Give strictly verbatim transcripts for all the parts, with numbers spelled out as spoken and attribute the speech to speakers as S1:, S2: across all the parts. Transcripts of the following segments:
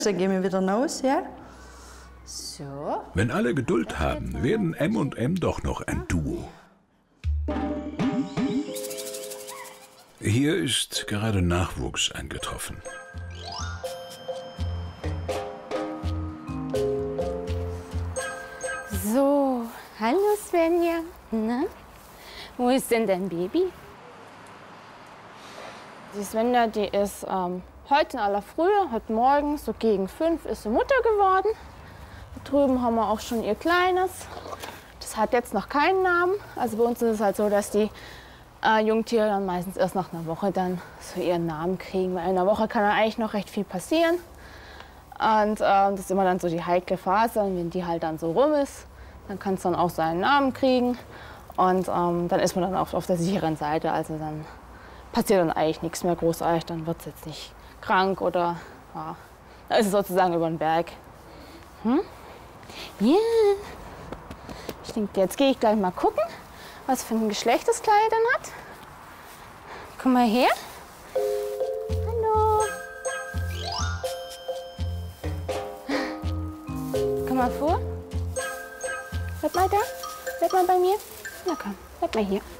S1: Dann gehen wir wieder raus, ja? So.
S2: Wenn alle Geduld haben, werden M und M doch noch ein Duo. Hier ist gerade Nachwuchs eingetroffen.
S3: So, hallo Svenja. Na? Wo ist denn dein Baby? Die Svenja, die ist ähm, heute in aller Frühe, heute Morgen, so gegen fünf, ist sie Mutter geworden. Da drüben haben wir auch schon ihr Kleines. Das hat jetzt noch keinen Namen. Also bei uns ist es halt so, dass die äh, Jungtiere dann meistens erst nach einer Woche dann so ihren Namen kriegen. Weil in einer Woche kann ja eigentlich noch recht viel passieren. Und äh, das ist immer dann so die heikle Phase. Und wenn die halt dann so rum ist, dann kann es dann auch seinen Namen kriegen. Und ähm, dann ist man dann auch auf der sicheren Seite. Also dann passiert dann eigentlich nichts mehr großartig. Dann wird es jetzt nicht krank oder ja, dann ist es sozusagen über den Berg. Hm? Ja. Yeah. Ich denke, jetzt gehe ich gleich mal gucken, was für ein Geschlecht das Kleine dann hat. Komm mal her. Hallo. Komm mal vor. Bleib mal da. Bleib mal bei mir. Na komm, bleib mal hier.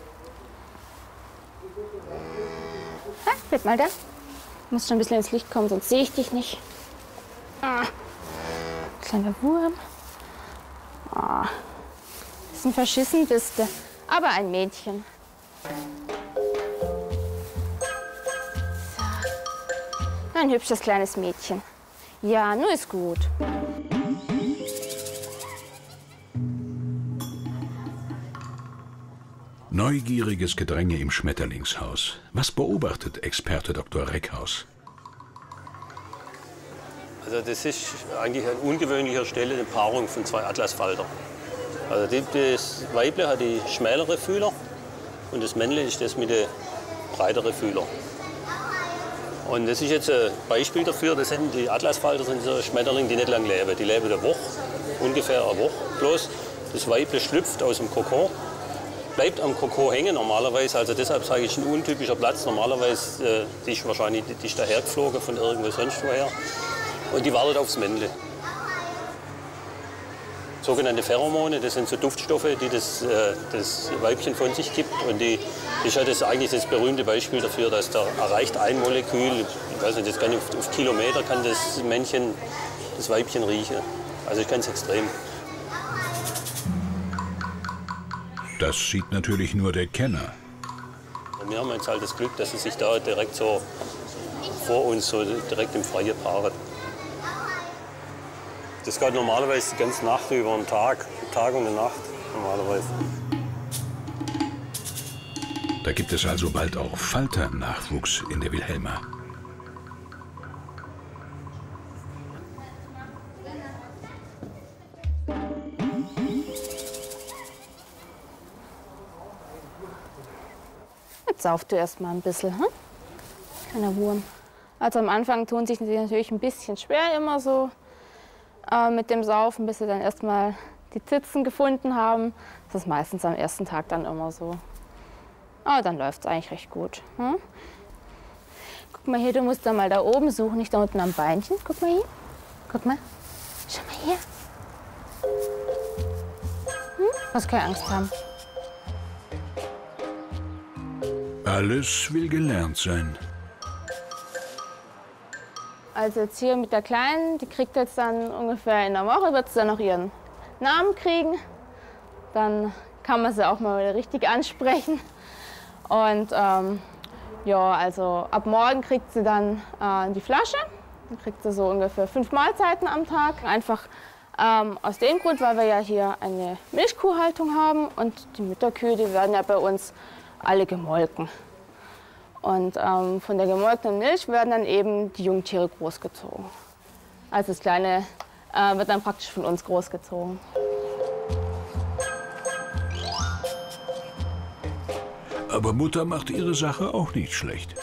S3: Ah, bleib mal da. Du musst schon ein bisschen ins Licht kommen, sonst sehe ich dich nicht. Ah. Kleiner Wurm. Ah. Bisschen verschissen bist du. Aber ein Mädchen. So. Ein hübsches kleines Mädchen. Ja, nur ist gut.
S2: Neugieriges Gedränge im Schmetterlingshaus. Was beobachtet Experte Doktor Reckhaus?
S4: Also das ist eigentlich an ungewöhnlicher Stelle eine Paarung von zwei Atlasfalter. Also das Weibliche hat die schmälere Fühler und das Männliche ist das mit den breiteren Fühlern. Und das ist jetzt ein Beispiel dafür, das sind die Atlasfalter sind so Schmetterlinge, die nicht lange leben. Die leben eine Woche, ungefähr eine Woche. Bloß das Weibliche schlüpft aus dem Kokon, bleibt am Kokon hängen normalerweise. Also deshalb sage ich, ein untypischer Platz. Normalerweise äh, die ist wahrscheinlich die ist dahergeflogen von irgendwo sonst woher. Und die wartet aufs Männle. Sogenannte Pheromone, das sind so Duftstoffe, die das, äh, das Weibchen von sich gibt. Und die, das ist das eigentlich das berühmte Beispiel dafür, dass da erreicht ein Molekül, ich weiß nicht, das kann auf, auf Kilometer kann das Männchen das Weibchen riechen. Also ganz extrem.
S2: Das sieht natürlich nur der Kenner.
S4: Und wir haben jetzt halt das Glück, dass es sich da direkt so vor uns so direkt im Freien paart. Das geht normalerweise die ganze Nacht über einen Tag, Tag und eine Nacht normalerweise.
S2: Da gibt es also bald auch Falternachwuchs in der Wilhelma.
S3: Jetzt saufst du erst mal ein bisschen, hm? Kleiner Wurm. Also am Anfang tun sich natürlich ein bisschen schwer immer so äh, mit dem Saufen, bis sie dann erstmal die Zitzen gefunden haben. Das ist meistens am ersten Tag dann immer so. Aber dann läuft es eigentlich recht gut. Hm? Guck mal hier, du musst da mal da oben suchen, nicht da unten am Beinchen. Guck mal hier. Guck mal. Schau mal hier. Hm? Du musst keine Angst haben.
S2: Alles will gelernt sein.
S3: Also jetzt hier mit der Kleinen, die kriegt jetzt dann ungefähr in einer Woche, wird sie dann noch ihren Namen kriegen. Dann kann man sie auch mal wieder richtig ansprechen. Und ähm, ja, also ab morgen kriegt sie dann äh, die Flasche. Dann kriegt sie so ungefähr fünf Mahlzeiten am Tag. Einfach ähm, aus dem Grund, weil wir ja hier eine Milchkuhhaltung haben und die Mütterkühe, die werden ja bei uns alle gemolken. Und ähm, von der gemolkenen Milch werden dann eben die Jungtiere großgezogen. Also das Kleine äh, wird dann praktisch von uns großgezogen.
S2: Aber Mutter macht ihre Sache auch nicht schlecht.